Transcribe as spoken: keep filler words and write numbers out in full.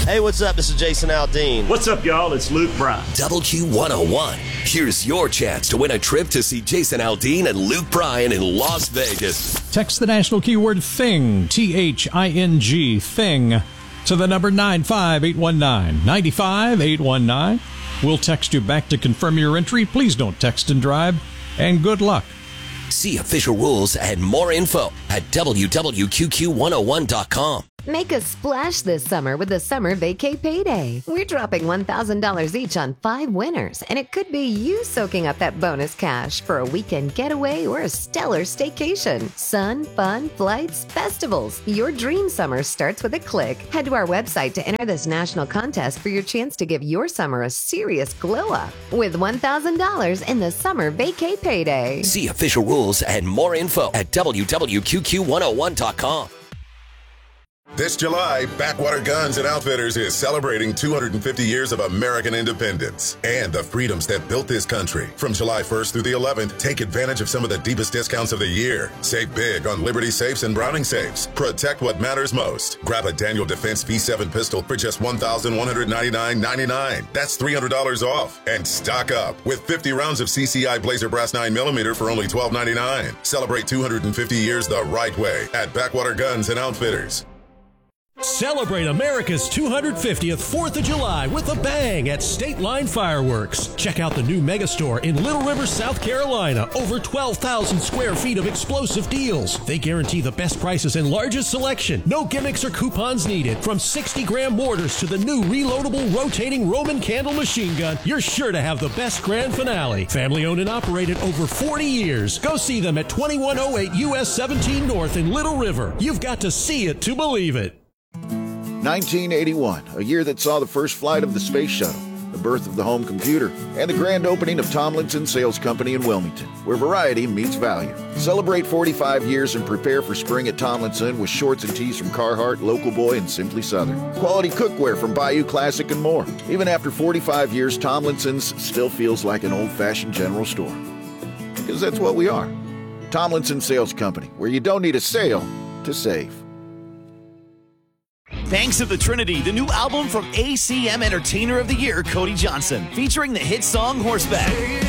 Hey, what's up? This is Jason Aldean. What's up, y'all? It's Luke Bryan. W Q one oh one. Here's your chance to win a trip to see Jason Aldean and Luke Bryan in Las Vegas. Text the national keyword THING, T H I N G, THING, to the number nine five eight one nine, nine five eight one nine. We'll text you back to confirm your entry. Please don't text and drive, and good luck. See official rules and more info at W W Q Q one oh one dot com. Make a splash this summer with the Summer Vacay Payday. We're dropping one thousand dollars each on five winners, and it could be you soaking up that bonus cash for a weekend getaway or a stellar staycation. Sun, fun, flights, festivals. Your dream summer starts with a click. Head to our website to enter this national contest for your chance to give your summer a serious glow-up with one thousand dollars in the Summer Vacay Payday. See official rules and more info at W W Q Q one oh one dot com. This July, Backwater Guns and Outfitters is celebrating two hundred fifty years of American independence and the freedoms that built this country. From July first through the eleventh, take advantage of some of the deepest discounts of the year. Save big on Liberty safes and Browning safes. Protect what matters most. Grab a Daniel Defense V seven pistol for just one thousand one hundred ninety-nine dollars and ninety-nine cents. That's three hundred dollars off. And stock up with fifty rounds of C C I Blazer Brass nine millimeter for only twelve ninety-nine. Celebrate two hundred fifty years the right way at Backwater Guns and Outfitters. Celebrate America's two hundred fiftieth fourth of July with a bang at State Line Fireworks. Check out the new Megastore in Little River, South Carolina. Over twelve thousand square feet of explosive deals. They guarantee the best prices and largest selection. No gimmicks or coupons needed. From sixty gram mortars to the new reloadable rotating Roman candle machine gun, you're sure to have the best grand finale. Family owned and operated over forty years. Go see them at twenty-one oh eight U S seventeen North in Little River. You've got to see it to believe it. nineteen eighty-one, a year that saw the first flight of the space shuttle, the birth of the home computer, and the grand opening of Tomlinson Sales Company in Wilmington, where variety meets value. Celebrate forty-five years and prepare for spring at Tomlinson with shorts and tees from Carhartt, Local Boy, and Simply Southern. Quality cookware from Bayou Classic and more. Even after forty-five years, Tomlinson's still feels like an old-fashioned general store. Because that's what we are. Tomlinson Sales Company, where you don't need a sale to save. Banks of the Trinity, the new album from A C M Entertainer of the Year, Cody Johnson, featuring the hit song Horseback.